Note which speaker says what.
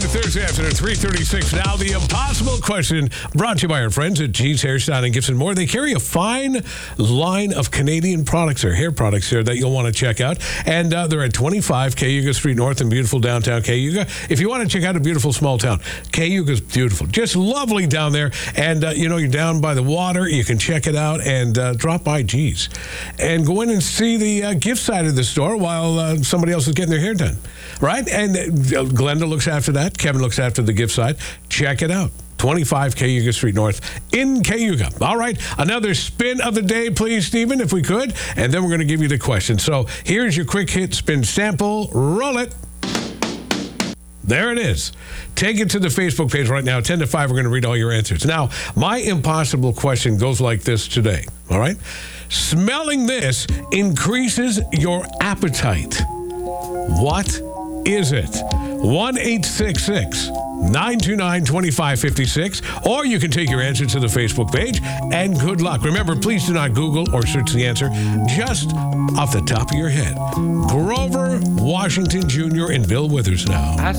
Speaker 1: Thursday afternoon, 3:36 now. The impossible question brought to you by our friends at G's Hairstyle and Gifts and More. They carry a fine line of Canadian products or hair products here that you'll want to check out. And they're at 25 Cayuga Street North in beautiful downtown Cayuga. If you want to check out a beautiful small town, Cayuga's beautiful. Just lovely down there. And, you're down by the water. You can check it out and drop by G's. And go in and see the gift side of the store while somebody else is getting their hair done. Right? And Glenda looks after that. Kevin looks after the gift side. Check it out. 25 Cayuga Street North in Cayuga. All right. Another spin of the day, please, Stephen, if we could. And then we're going to give you the question. So here's your quick hit spin sample. Roll it. There it is. Take it to the Facebook page right now. 10 to 5, we're going to read all your answers. Now, my impossible question goes like this today. All right. Smelling this increases your appetite. What is it? 1-866-929-2556. Or you can take your answer to the Facebook page. And good luck. Remember, please do not Google or search the answer. Just off the top of your head. Grover Washington Jr. and Bill Withers now.